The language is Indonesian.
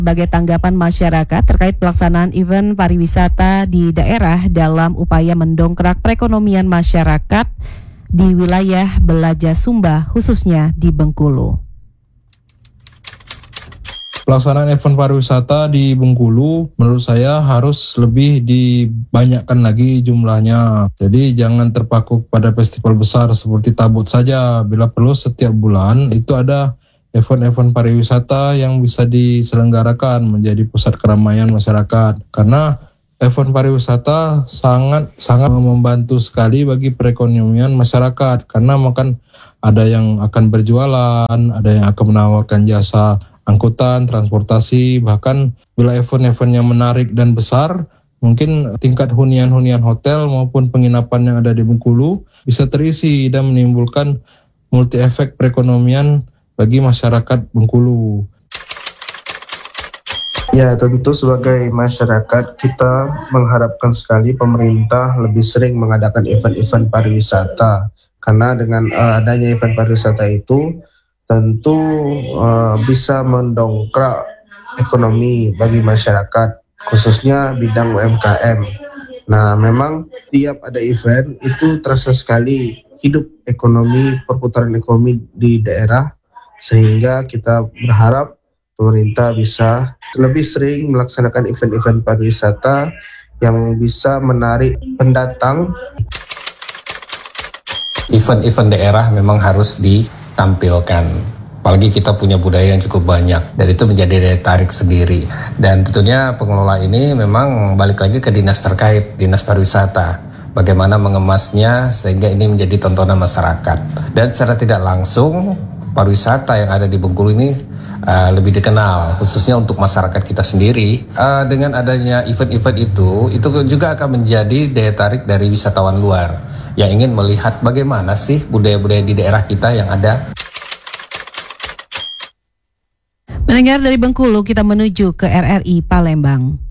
Sebagai tanggapan masyarakat terkait pelaksanaan event pariwisata di daerah dalam upaya mendongkrak perekonomian masyarakat di wilayah Belaja Sumba, khususnya di Bengkulu. Pelaksanaan event pariwisata di Bengkulu menurut saya harus lebih dibanyakkan lagi jumlahnya. Jadi jangan terpaku pada festival besar seperti Tabut saja. Bila perlu setiap bulan itu ada event-event pariwisata yang bisa diselenggarakan menjadi pusat keramaian masyarakat. Karena event pariwisata sangat membantu sekali bagi perekonomian masyarakat. Karena makan ada yang akan berjualan, ada yang akan menawarkan jasa angkutan, transportasi, bahkan bila event-event yang menarik dan besar, mungkin tingkat hunian-hunian hotel maupun penginapan yang ada di Bengkulu bisa terisi dan menimbulkan multi efek perekonomian bagi masyarakat Bengkulu. Ya, tentu sebagai masyarakat kita mengharapkan sekali pemerintah lebih sering mengadakan event-event pariwisata. Karena dengan adanya event pariwisata itu tentu bisa mendongkrak ekonomi bagi masyarakat, khususnya bidang UMKM. Nah, memang tiap ada event itu terasa sekali hidup ekonomi, perputaran ekonomi di daerah, sehingga kita berharap pemerintah bisa lebih sering melaksanakan event-event pariwisata yang bisa menarik pendatang. Event-event daerah memang harus ditampilkan. Apalagi kita punya budaya yang cukup banyak, dan itu menjadi daya tarik sendiri. Dan tentunya pengelola ini memang balik lagi ke dinas terkait, dinas pariwisata. Bagaimana mengemasnya sehingga ini menjadi tontonan masyarakat. Dan secara tidak langsung, pariwisata yang ada di Bengkulu ini lebih dikenal, khususnya untuk masyarakat kita sendiri. Dengan adanya event-event itu juga akan menjadi daya tarik dari wisatawan luar yang ingin melihat bagaimana sih budaya-budaya di daerah kita yang ada. Mendengar dari Bengkulu, kita menuju ke RRI Palembang.